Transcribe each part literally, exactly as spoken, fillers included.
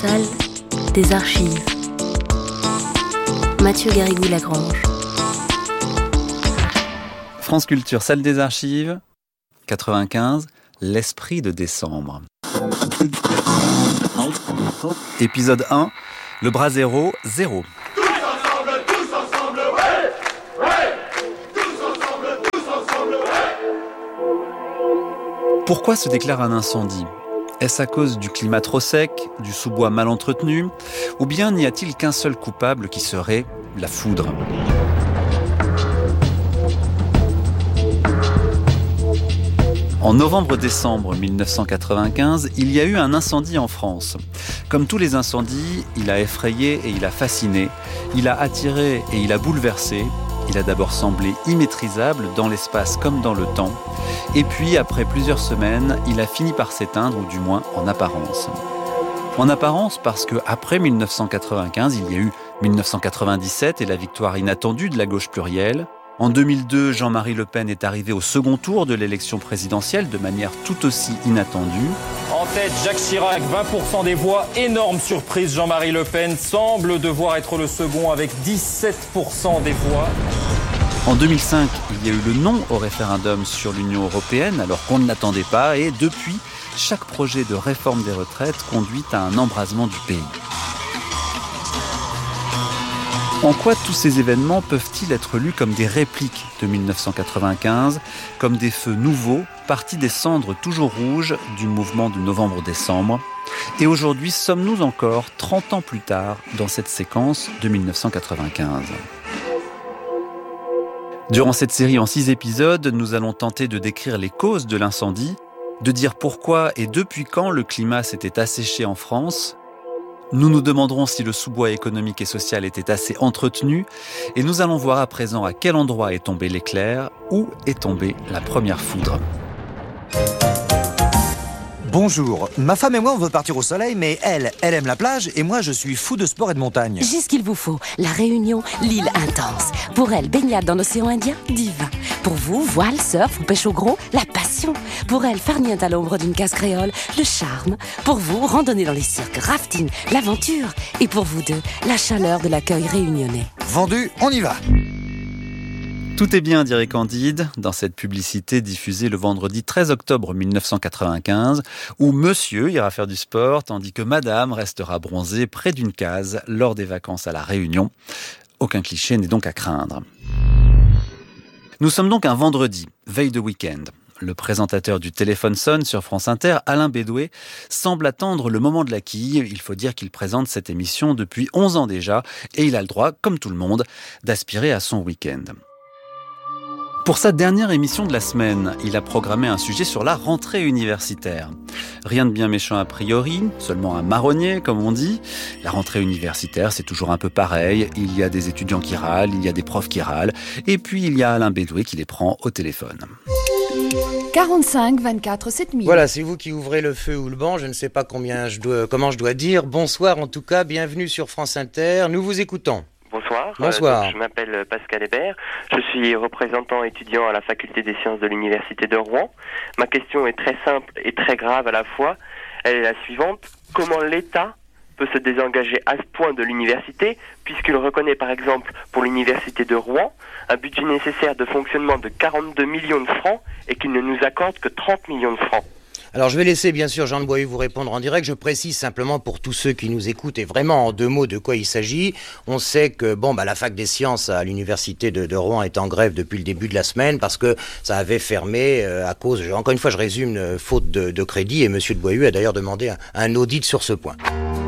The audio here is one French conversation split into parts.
Salle des archives. Mathieu Garrigou-Lagrange. France Culture, salle des archives, quatre-vingt-quinze, l'esprit de décembre. Épisode un, le bras zéro, zéro. Tous ensemble, tous ensemble, ouais, ouais. Tous ensemble, tous ensemble, ouais. Pourquoi se déclare un incendie ? Est-ce à cause du climat trop sec, du sous-bois mal entretenu, ou bien n'y a-t-il qu'un seul coupable qui serait la foudre ? En novembre-décembre mille neuf cent quatre-vingt-quinze, il y a eu un incendie en France. Comme tous les incendies, il a effrayé et il a fasciné, il a attiré et il a bouleversé. Il a d'abord semblé immaîtrisable dans l'espace comme dans le temps. Et puis, après plusieurs semaines, il a fini par s'éteindre, ou du moins en apparence. En apparence parce qu'après mille neuf cent quatre-vingt-quinze, il y a eu mille neuf cent quatre-vingt-dix-sept et la victoire inattendue de la gauche plurielle. En deux mille deux, Jean-Marie Le Pen est arrivé au second tour de l'élection présidentielle de manière tout aussi inattendue. En tête, Jacques Chirac, vingt pour cent des voix. Énorme surprise, Jean-Marie Le Pen semble devoir être le second avec dix-sept pour cent des voix. En deux mille cinq, il y a eu le non au référendum sur l'Union européenne alors qu'on ne l'attendait pas et depuis, chaque projet de réforme des retraites conduit à un embrasement du pays. En quoi tous ces événements peuvent-ils être lus comme des répliques de mille neuf cent quatre-vingt-quinze, comme des feux nouveaux, partis des cendres toujours rouges du mouvement de novembre-décembre ? Et aujourd'hui, sommes-nous encore, trente ans plus tard, dans cette séquence de mille neuf cent quatre-vingt-quinze ? Durant cette série en six épisodes, nous allons tenter de décrire les causes de l'incendie, de dire pourquoi et depuis quand le climat s'était asséché en France. Nous nous demanderons si le sous-bois économique et social était assez entretenu et nous allons voir à présent à quel endroit est tombé l'éclair, où est tombée la première foudre. Bonjour, ma femme et moi on veut partir au soleil, mais elle, elle aime la plage et moi je suis fou de sport et de montagne. J'ai ce qu'il vous faut, la Réunion, l'île intense. Pour elle, baignade dans l'océan Indien, diva. Pour vous, voile, surf ou pêche au gros, la passion. Pour elle, farniente à l'ombre d'une case créole, le charme. Pour vous, randonnée dans les cirques, rafting, l'aventure. Et pour vous deux, la chaleur de l'accueil réunionnais. Vendu, on y va. Tout est bien, dirait Candide, dans cette publicité diffusée le vendredi treize octobre mille neuf cent quatre-vingt-quinze, où monsieur ira faire du sport, tandis que madame restera bronzée près d'une case lors des vacances à La Réunion. Aucun cliché n'est donc à craindre. Nous sommes donc un vendredi, veille de week-end. Le présentateur du téléphone sonne sur France Inter, Alain Bédoué, semble attendre le moment de la quille. Il faut dire qu'il présente cette émission depuis onze ans déjà, et il a le droit, comme tout le monde, d'aspirer à son week-end. Pour sa dernière émission de la semaine, il a programmé un sujet sur la rentrée universitaire. Rien de bien méchant a priori, seulement un marronnier, comme on dit. La rentrée universitaire, c'est toujours un peu pareil. Il y a des étudiants qui râlent, il y a des profs qui râlent, et puis il y a Alain Bédoué qui les prend au téléphone. quarante-cinq vingt-quatre sept mille. Voilà, c'est vous qui ouvrez le feu ou le banc, je ne sais pas combien je dois, comment je dois dire. Bonsoir en tout cas, bienvenue sur France Inter, nous vous écoutons. Bonsoir, Bonsoir. Euh, donc, je m'appelle Pascal Hébert, je suis représentant étudiant à la faculté des sciences de l'université de Rouen. Ma question est très simple et très grave à la fois, elle est la suivante: comment l'État peut se désengager à ce point de l'université, puisqu'il reconnaît par exemple pour l'université de Rouen un budget nécessaire de fonctionnement de quarante-deux millions de francs et qu'il ne nous accorde que trente millions de francs? Alors je vais laisser bien sûr Jean de Boyer vous répondre en direct. Je précise simplement pour tous ceux qui nous écoutent et vraiment en deux mots de quoi il s'agit. On sait que bon bah la fac des sciences à l'université de, de Rouen est en grève depuis le début de la semaine parce que ça avait fermé euh, à cause, encore une fois je résume, euh, faute de, de crédit, et Monsieur de Boyer a d'ailleurs demandé un, un audit sur ce point.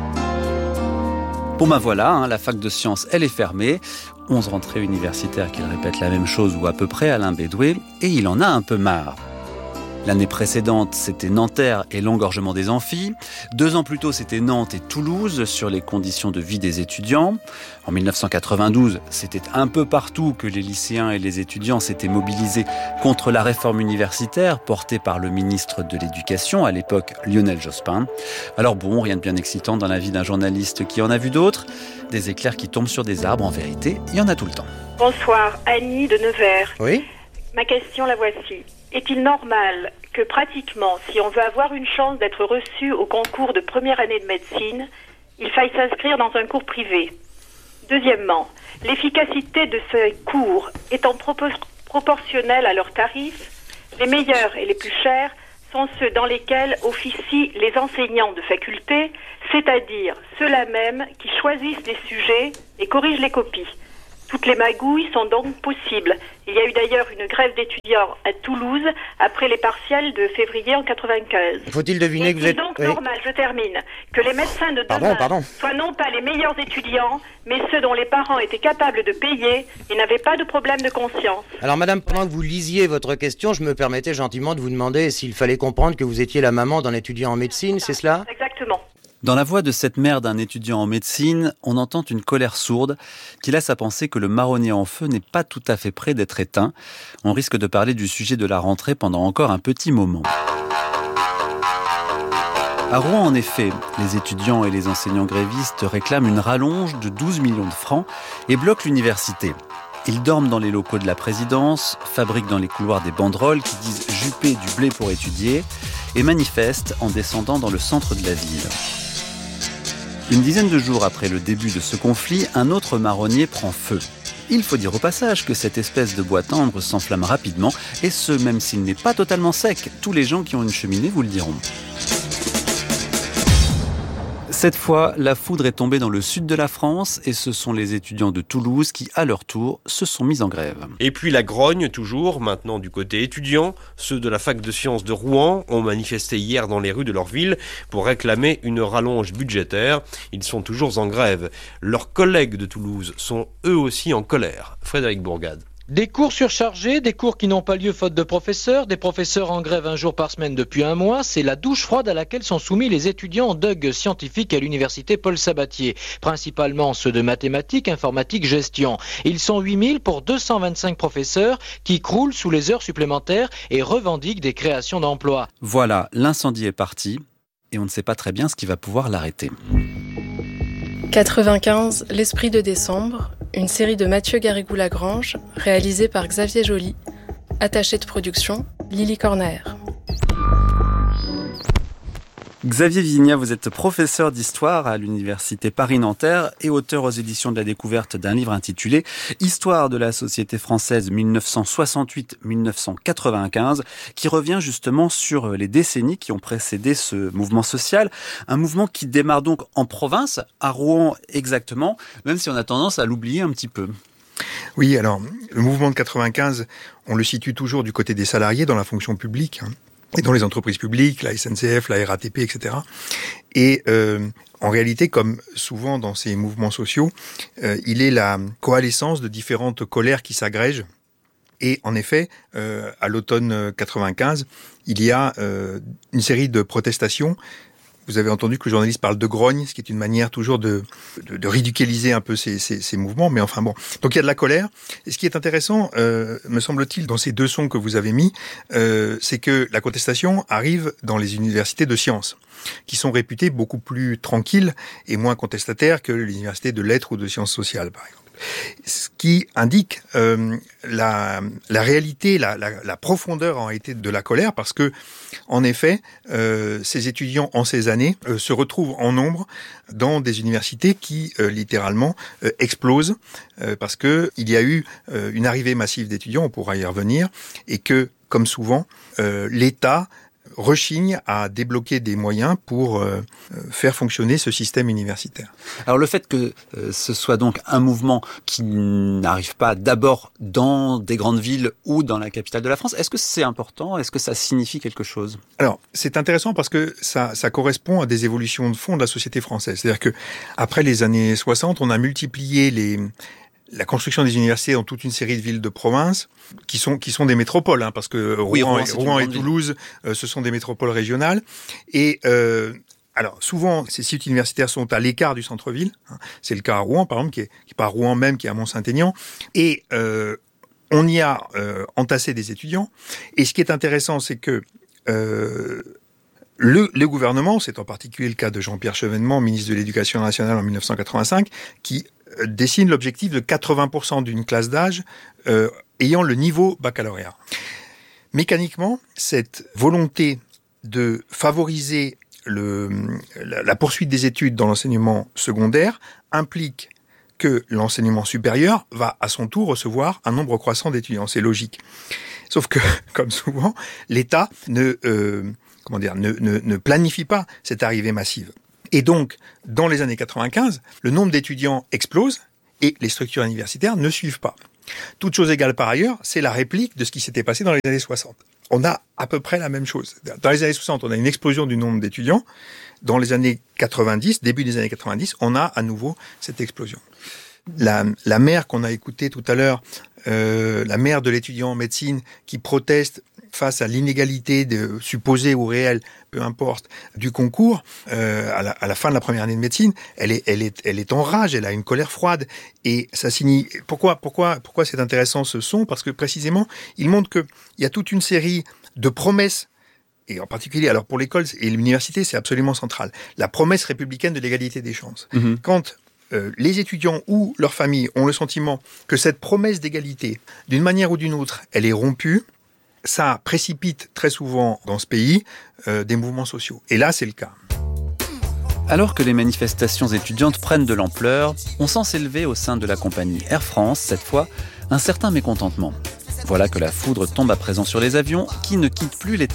Bon ben voilà, hein, la fac de sciences elle est fermée. onze rentrées universitaires qui répètent la même chose ou à peu près, Alain Bédoué, et il en a un peu marre. L'année précédente, c'était Nanterre et l'engorgement des amphis. Deux ans plus tôt, c'était Nantes et Toulouse sur les conditions de vie des étudiants. En mille neuf cent quatre-vingt-douze, c'était un peu partout que les lycéens et les étudiants s'étaient mobilisés contre la réforme universitaire portée par le ministre de l'Éducation, à l'époque Lionel Jospin. Alors bon, rien de bien excitant dans la vie d'un journaliste qui en a vu d'autres. Des éclairs qui tombent sur des arbres, en vérité, il y en a tout le temps. Bonsoir, Annie de Nevers. Oui ? Ma question, la voici. Est-il normal que pratiquement, si on veut avoir une chance d'être reçu au concours de première année de médecine, il faille s'inscrire dans un cours privé. Deuxièmement, l'efficacité de ces cours étant propos- proportionnelle à leurs tarifs, les meilleurs et les plus chers sont ceux dans lesquels officient les enseignants de faculté, c'est-à-dire ceux-là même qui choisissent les sujets et corrigent les copies. Toutes les magouilles sont donc possibles. Il y a eu d'ailleurs une grève d'étudiants à Toulouse après les partiels de février en quatre-vingt-quinze. Faut-il deviner Et que vous êtes... Il est donc oui. normal, je termine, que les médecins de Pardon, demain pardon. soient non pas les meilleurs étudiants, mais ceux dont les parents étaient capables de payer et n'avaient pas de problème de conscience. Alors madame, pendant que vous lisiez votre question, je me permettais gentiment de vous demander s'il fallait comprendre que vous étiez la maman d'un étudiant en médecine, c'est cela ? Exactement. Dans la voix de cette mère d'un étudiant en médecine, on entend une colère sourde qui laisse à penser que le marronnier en feu n'est pas tout à fait près d'être éteint. On risque de parler du sujet de la rentrée pendant encore un petit moment. À Rouen, en effet, les étudiants et les enseignants grévistes réclament une rallonge de douze millions de francs et bloquent l'université. Ils dorment dans les locaux de la présidence, fabriquent dans les couloirs des banderoles qui disent « juper du blé pour étudier » et manifestent en descendant dans le centre de la ville. Une dizaine de jours après le début de ce conflit, un autre marronnier prend feu. Il faut dire au passage que cette espèce de bois tendre s'enflamme rapidement, et ce même s'il n'est pas totalement sec. Tous les gens qui ont une cheminée vous le diront. Cette fois, la foudre est tombée dans le sud de la France et ce sont les étudiants de Toulouse qui, à leur tour, se sont mis en grève. Et puis la grogne toujours, maintenant du côté étudiant. Ceux de la fac de sciences de Rouen ont manifesté hier dans les rues de leur ville pour réclamer une rallonge budgétaire. Ils sont toujours en grève. Leurs collègues de Toulouse sont eux aussi en colère. Frédéric Bourgade. Des cours surchargés, des cours qui n'ont pas lieu faute de professeurs, des professeurs en grève un jour par semaine depuis un mois, c'est la douche froide à laquelle sont soumis les étudiants en D U G scientifique à l'université Paul Sabatier, principalement ceux de mathématiques, informatique, gestion. Ils sont huit mille pour deux cent vingt-cinq professeurs qui croulent sous les heures supplémentaires et revendiquent des créations d'emplois. Voilà, l'incendie est parti et on ne sait pas très bien ce qui va pouvoir l'arrêter. quatre-vingt-quinze, l'esprit de décembre, une série de Mathieu Garrigou-Lagrange, réalisée par Xavier Joly, attaché de production, Lily Cornaer. Xavier Vignat, vous êtes professeur d'histoire à l'université Paris-Nanterre et auteur aux éditions de la Découverte d'un livre intitulé « Histoire de la société française dix-neuf cent soixante-huit à dix-neuf cent quatre-vingt-quinze » qui revient justement sur les décennies qui ont précédé ce mouvement social. Un mouvement qui démarre donc en province, à Rouen exactement, même si on a tendance à l'oublier un petit peu. Oui, alors, le mouvement de quatre-vingt-quinze, on le situe toujours du côté des salariés dans la fonction publique, hein. Et dans les entreprises publiques, la S N C F, la R A T P, et cetera. Et euh, en réalité, comme souvent dans ces mouvements sociaux, euh, il est la coalescence de différentes colères qui s'agrègent. Et en effet, euh, à l'automne quatre-vingt-quinze, il y a euh, une série de protestations. Vous avez entendu que le journaliste parle de grogne, ce qui est une manière toujours de, de, de ridiculiser un peu ces, ces, ces mouvements. Mais enfin bon, donc il y a de la colère. Et ce qui est intéressant, euh, me semble-t-il, dans ces deux sons que vous avez mis, euh, c'est que la contestation arrive dans les universités de sciences, qui sont réputées beaucoup plus tranquilles et moins contestataires que les universités de lettres ou de sciences sociales, par exemple. Ce qui indique euh, la, la réalité, la, la, la profondeur en réalité de la colère, parce que, en effet, euh, ces étudiants en ces années euh, se retrouvent en nombre dans des universités qui, euh, littéralement, euh, explosent, euh, parce que il y a eu euh, une arrivée massive d'étudiants, on pourra y revenir, et que, comme souvent, euh, l'État rechigne à débloquer des moyens pour euh, faire fonctionner ce système universitaire. Alors le fait que euh, ce soit donc un mouvement qui n'arrive pas d'abord dans des grandes villes ou dans la capitale de la France, est-ce que c'est important ? Est-ce que ça signifie quelque chose ? Alors c'est intéressant parce que ça, ça correspond à des évolutions de fond de la société française. C'est-à-dire que après les années soixante, on a multiplié les la construction des universités dans toute une série de villes de province qui sont qui sont des métropoles, hein, parce que Rouen, oui, Rouen, et, Rouen et Toulouse, euh, ce sont des métropoles régionales. Et euh, alors souvent, ces sites universitaires sont à l'écart du centre-ville. Hein. C'est le cas à Rouen, par exemple, qui est, qui est pas à Rouen même, qui est à Mont-Saint-Aignan. Et euh, on y a euh, entassé des étudiants. Et ce qui est intéressant, c'est que euh, Le, le gouvernement, c'est en particulier le cas de Jean-Pierre Chevènement, ministre de l'Éducation nationale en dix-neuf cent quatre-vingt-cinq, qui euh, dessine l'objectif de quatre-vingts pour cent d'une classe d'âge euh, ayant le niveau baccalauréat. Mécaniquement, cette volonté de favoriser le, la, la poursuite des études dans l'enseignement secondaire implique que l'enseignement supérieur va à son tour recevoir un nombre croissant d'étudiants. C'est logique. Sauf que, comme souvent, l'État ne, euh, comment dire, ne, ne, ne planifie pas cette arrivée massive. Et donc, dans les années quatre-vingt-quinze, le nombre d'étudiants explose et les structures universitaires ne suivent pas. Toute chose égale par ailleurs, c'est la réplique de ce qui s'était passé dans les années soixante. On a à peu près la même chose. Dans les années soixante, on a une explosion du nombre d'étudiants. Dans les années quatre-vingt-dix, début des années quatre-vingt-dix, on a à nouveau cette explosion. La, la mère qu'on a écoutée tout à l'heure, euh, la mère de l'étudiant en médecine qui proteste face à l'inégalité de, supposée ou réelle, peu importe, du concours, euh, à, la, à la fin de la première année de médecine, elle est, elle est, elle est en rage, elle a une colère froide. Et ça signifie... Pourquoi, pourquoi, pourquoi c'est intéressant ce son ? Parce que précisément, il montre qu'il y a toute une série de promesses, et en particulier, alors pour l'école et l'université, c'est absolument central, la promesse républicaine de l'égalité des chances. Mmh. Quand euh, les étudiants ou leurs familles ont le sentiment que cette promesse d'égalité, d'une manière ou d'une autre, elle est rompue, ça précipite très souvent dans ce pays euh, des mouvements sociaux. Et là, c'est le cas. Alors que les manifestations étudiantes prennent de l'ampleur, on sent s'élever au sein de la compagnie Air France, cette fois, un certain mécontentement. Voilà que la foudre tombe à présent sur les avions qui ne quittent plus les